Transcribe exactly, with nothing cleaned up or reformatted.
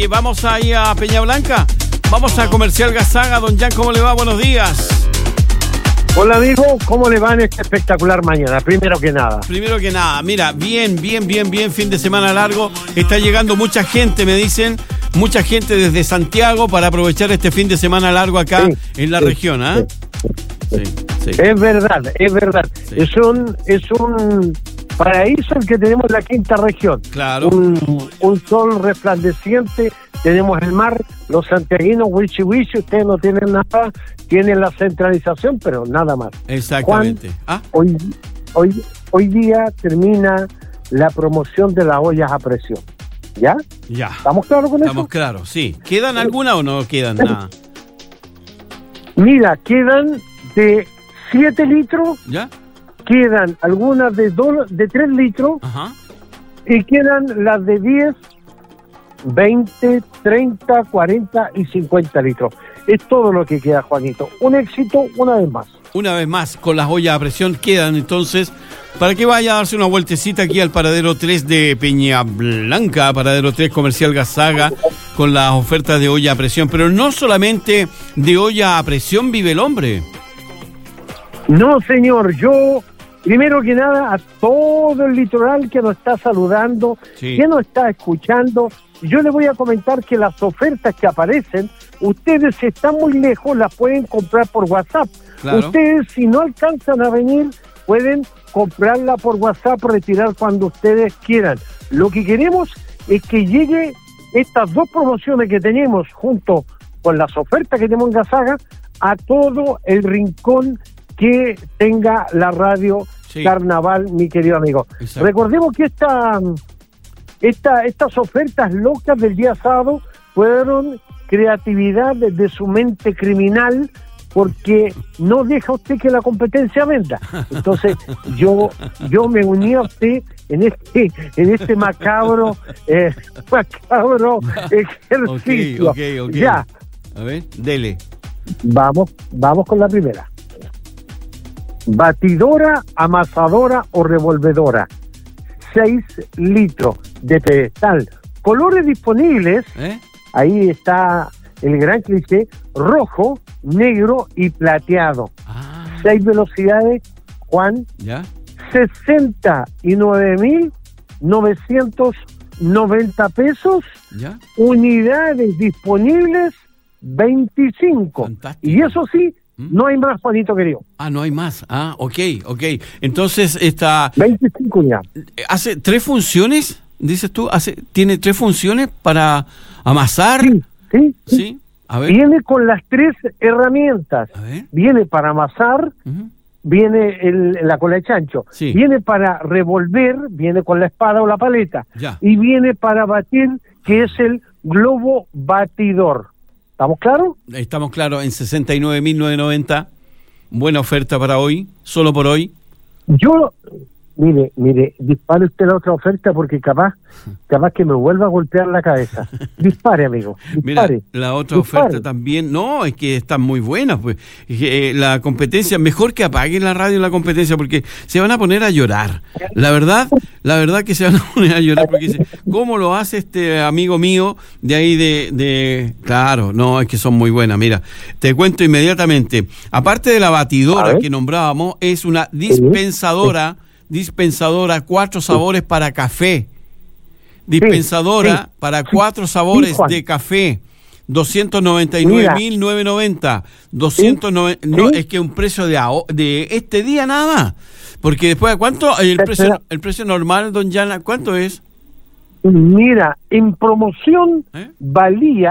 Y vamos ahí a Peña Blanca. Vamos a Comercial Gazaga. Don Jan, ¿cómo le va? Buenos días. Hola amigo, ¿cómo le va en esta espectacular mañana? Primero que nada. Primero que nada, mira, bien, bien, bien, bien, fin de semana largo. Está llegando mucha gente, me dicen, mucha gente desde Santiago para aprovechar este fin de semana largo acá sí, en la sí, región, ¿ah? Sí, sí, sí. Es verdad, es verdad. Sí. Es un, es un paraíso el que tenemos en la quinta región. Claro. Un, un sol resplandeciente, tenemos el mar, los santiaguinos, wichi wichi, ustedes no tienen nada, tienen la centralización, pero nada más. Exactamente. Juan, ¿Ah? hoy, hoy, hoy día termina la promoción de las ollas a presión. ¿Ya? Ya. ¿Estamos claros con Estamos eso? Estamos claros, sí. ¿Quedan alguna o no quedan nada? Mira, quedan de siete litros. ¿Ya? Quedan algunas de dos, de tres litros. Ajá. Y quedan las de diez, veinte, treinta, cuarenta y cincuenta litros. Es todo lo que queda, Juanito. Un éxito una vez más. Una vez más, con las ollas a presión quedan entonces, para que vaya a darse una vueltecita aquí al paradero tres de Peña Blanca, paradero tres Comercial Gazaga, con las ofertas de olla a presión. Pero no solamente de olla a presión vive el hombre. No, señor, yo, primero que nada, a todo el litoral que nos está saludando, sí, que nos está escuchando, yo le voy a comentar que las ofertas que aparecen, ustedes si están muy lejos las pueden comprar por WhatsApp. Claro. Ustedes si no alcanzan a venir, pueden comprarla por WhatsApp, retirar cuando ustedes quieran. Lo que queremos es que llegue estas dos promociones que tenemos junto con las ofertas que tenemos en Gazaga a todo el rincón que tenga la radio sí. Carnaval, mi querido amigo. Exacto. Recordemos que esta, esta, estas ofertas locas del día sábado fueron creatividad de su mente criminal, porque no deja usted que la competencia venda. Entonces yo yo me uní a usted en este en este macabro eh, macabro ejercicio. Okay, okay, okay. Ya. A ver, dele. Vamos, vamos con la primera. Batidora, amasadora o revolvedora. seis litros de pedestal. Colores disponibles. ¿Eh? Ahí está el gran cliché: rojo, negro y plateado. Ah. Seis velocidades, Juan. ¿Ya? sesenta y nueve mil novecientos noventa pesos. ¿Ya? Unidades disponibles, veinticinco. Fantástico. Y eso sí, no hay más, Juanito querido. Ah, no hay más. Ah, ok, ok. Entonces, esta... veinticinco ya. ¿Hace tres funciones, dices tú? hace ¿Tiene tres funciones para amasar? Sí, sí. sí. ¿Sí? A ver. Viene con las tres herramientas. A ver. Viene para amasar, uh-huh. viene el, la cola de chancho. Sí. Viene para revolver, viene con la espada o la paleta. Ya. Y viene para batir, que es el globo batidor. ¿Estamos claros? Estamos claros, en sesenta y nueve mil novecientos noventa. Buena oferta para hoy, solo por hoy. Yo, mire, mire, dispare usted la otra oferta porque capaz, capaz que me vuelva a golpear la cabeza. Dispare, amigo, dispare. Mira, la otra dispare. oferta también, no, es que están muy buenas, pues. Eh, la competencia, mejor que apaguen la radio en la competencia, porque se van a poner a llorar. La verdad, la verdad que se van a poner a llorar, porque dice, ¿cómo lo hace este amigo mío de ahí de, de... Claro, no, es que son muy buenas. Mira, te cuento inmediatamente. Aparte de la batidora que nombrábamos, es una dispensadora, dispensadora, cuatro sabores para café. Dispensadora sí, sí. para cuatro sabores sí, de café. doscientos noventa y nueve mil novecientos noventa. doscientos noventa, ¿Sí? No, es que un precio de, de este día nada más. Porque después, ¿cuánto? El precio, el precio normal, don Jan, ¿cuánto es? Mira, en promoción ¿Eh? valía